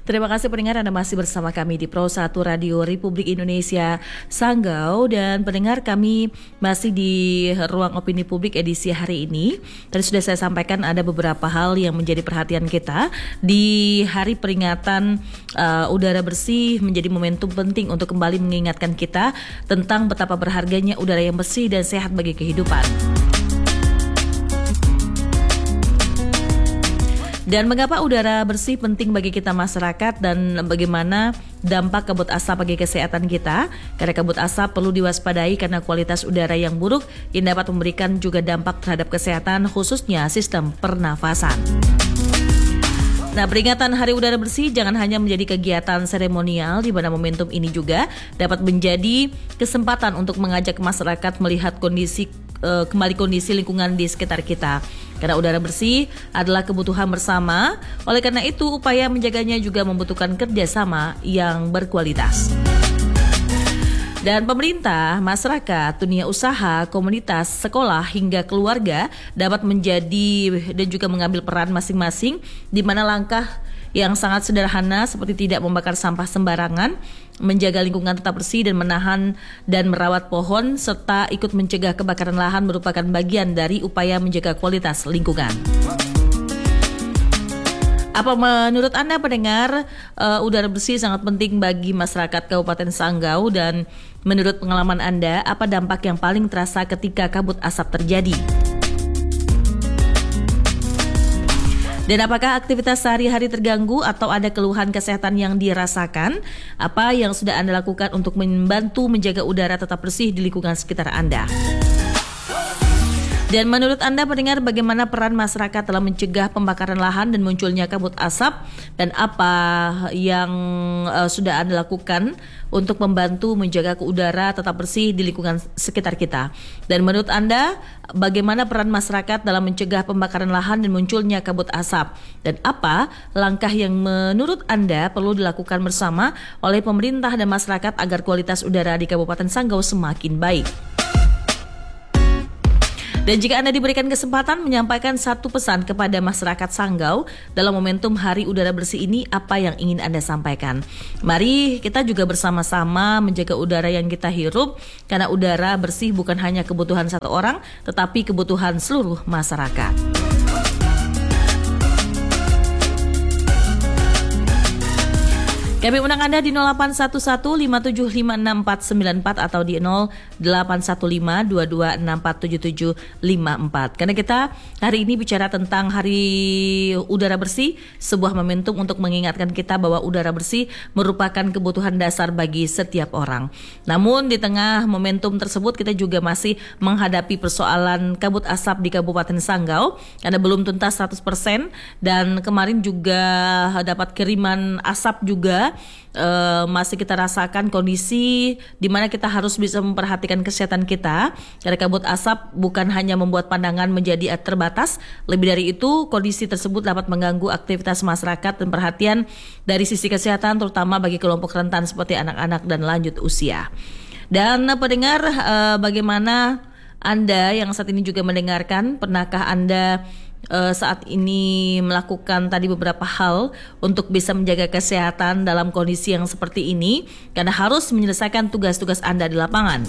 Terima kasih pendengar, Anda masih bersama kami di Pro 1 Radio Republik Indonesia Sanggau. Dan pendengar, kami masih di ruang opini publik edisi hari ini. Tadi sudah saya sampaikan ada beberapa hal yang menjadi perhatian kita di hari peringatan udara bersih, menjadi momentum penting untuk kembali mengingatkan kita tentang betapa berharganya udara yang bersih dan sehat bagi kehidupan. Dan mengapa udara bersih penting bagi kita masyarakat dan bagaimana dampak kabut asap bagi kesehatan kita? Karena kabut asap perlu diwaspadai karena kualitas udara yang buruk yang dapat memberikan juga dampak terhadap kesehatan, khususnya sistem pernafasan. Nah, peringatan Hari Udara Bersih jangan hanya menjadi kegiatan seremonial, di mana momentum ini juga dapat menjadi kesempatan untuk mengajak masyarakat melihat kembali kondisi lingkungan di sekitar kita. Karena udara bersih adalah kebutuhan bersama, oleh karena itu upaya menjaganya juga membutuhkan kerjasama yang berkualitas. Dan pemerintah, masyarakat, dunia usaha, komunitas, sekolah hingga keluarga dapat menjadi dan juga mengambil peran masing-masing, di mana langkah yang sangat sederhana seperti tidak membakar sampah sembarangan, menjaga lingkungan tetap bersih dan menahan dan merawat pohon, serta ikut mencegah kebakaran lahan merupakan bagian dari upaya menjaga kualitas lingkungan. Apa menurut Anda pendengar, udara bersih sangat penting bagi masyarakat Kabupaten Sanggau, dan menurut pengalaman Anda, apa dampak yang paling terasa ketika kabut asap terjadi? Dan apakah aktivitas sehari-hari terganggu atau ada keluhan kesehatan yang dirasakan? Apa yang sudah Anda lakukan untuk membantu menjaga udara tetap bersih di lingkungan sekitar Anda? Dan menurut Anda pendengar, bagaimana peran masyarakat dalam mencegah pembakaran lahan dan munculnya kabut asap? Dan apa yang sudah Anda lakukan untuk membantu menjaga udara tetap bersih di lingkungan sekitar kita? Dan menurut Anda, bagaimana peran masyarakat dalam mencegah pembakaran lahan dan munculnya kabut asap? Dan apa langkah yang menurut Anda perlu dilakukan bersama oleh pemerintah dan masyarakat agar kualitas udara di Kabupaten Sanggau semakin baik? Dan jika Anda diberikan kesempatan menyampaikan satu pesan kepada masyarakat Sanggau dalam momentum Hari Udara Bersih ini, apa yang ingin Anda sampaikan? Mari kita juga bersama-sama menjaga udara yang kita hirup, karena udara bersih bukan hanya kebutuhan satu orang, tetapi kebutuhan seluruh masyarakat. Kami undang Anda di 0811-5756-494 atau di 0815-2264-7754. Karena kita hari ini bicara tentang Hari Udara Bersih, sebuah momentum untuk mengingatkan kita bahwa udara bersih merupakan kebutuhan dasar bagi setiap orang. Namun di tengah momentum tersebut kita juga masih menghadapi persoalan kabut asap di Kabupaten Sanggau karena belum tuntas 100%, dan kemarin juga dapat kiriman asap juga. Masih kita rasakan kondisi di mana kita harus bisa memperhatikan kesehatan kita, karena kabut asap bukan hanya membuat pandangan menjadi terbatas, lebih dari itu kondisi tersebut dapat mengganggu aktivitas masyarakat dan perhatian dari sisi kesehatan, terutama bagi kelompok rentan seperti anak-anak dan lanjut usia. Dan pendengar, bagaimana Anda yang saat ini juga mendengarkan, pernahkah Anda saat ini melakukan tadi beberapa hal untuk bisa menjaga kesehatan dalam kondisi yang seperti ini, karena harus menyelesaikan tugas-tugas Anda di lapangan?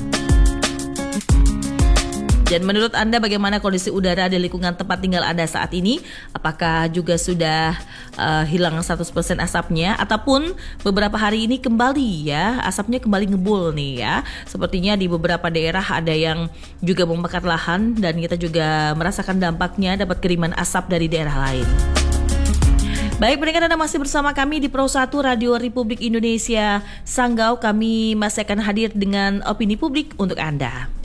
Dan menurut Anda bagaimana kondisi udara di lingkungan tempat tinggal Anda saat ini? Apakah juga sudah hilang 100% asapnya, ataupun beberapa hari ini kembali asapnya kembali ngebul nih ya. Sepertinya di beberapa daerah ada yang juga membakar lahan, dan kita juga merasakan dampaknya, dapat kiriman asap dari daerah lain. Baik pendengar, Anda masih bersama kami di Pro 1 Radio Republik Indonesia Sanggau. Kami masih akan hadir dengan opini publik untuk Anda.